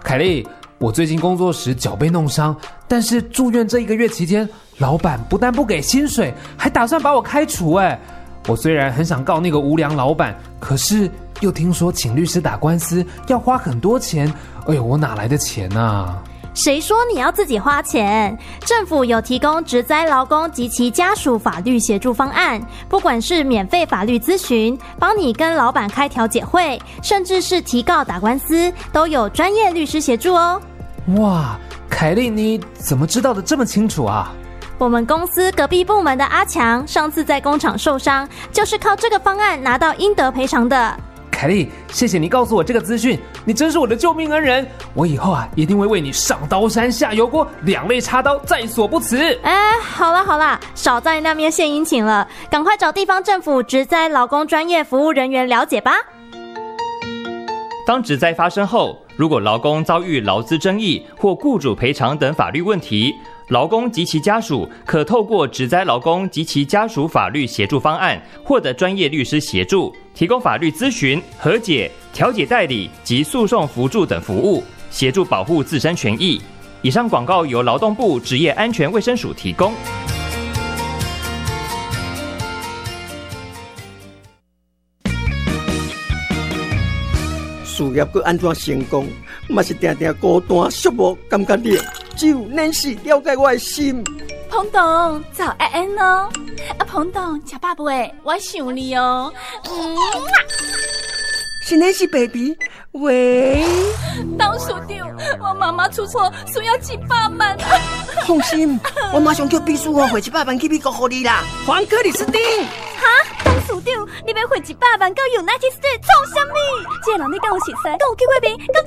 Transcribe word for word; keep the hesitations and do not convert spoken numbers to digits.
凯莉，我最近工作时脚被弄伤，但是住院这一个月期间，老板不但不给薪水，还打算把我开除。哎，我虽然很想告那个无良老板，可是又听说请律师打官司要花很多钱。哎呦，我哪来的钱啊？ 谁说你要自己花钱？政府有提供职灾劳工及其家属法律协助方案，不管是免费法律咨询，帮你跟老板开调解会，甚至是提告打官司，都有专业律师协助哦。 哇，凯莉，你怎么知道的这么清楚啊？ 我们公司隔壁部门的阿强，上次在工厂受伤，就是靠这个方案拿到应得赔偿的。 凯莉，谢谢你告诉我这个资讯，你真是我的救命恩人。我以后啊，一定会为你上刀山下油锅，两肋插刀，在所不辞。 哎，好啦好啦，少在那边献殷勤了，赶快找地方政府职灾劳工专业服务人员了解吧。 当职灾发生后，如果劳工遭遇劳资争议或雇主赔偿等法律问题，劳工及其家属可透过职灾劳工及其家属法律协助方案，获得专业律师协助，提供法律咨询、和解、调解代理及诉讼辅助等服务，协助保护自身权益。以上广告由劳动部职业安全卫生署提供。 事业要安怎成功，嘛是定定孤单寂寞，感觉冷。只有恁是了解我的心。 彭董，早安安哦！啊，彭董，吃饱未？我想你哦。嗯， 是恁是 baby， 喂。 董事长，我妈妈出错，需要几百万啊！ 放心，我马上叫秘书哦，汇一百万去美国给你啦。黄克里斯汀。 哈，董事长，你要汇一百万到 United States 创啥物？这人你敢有熟悉？敢有去过面？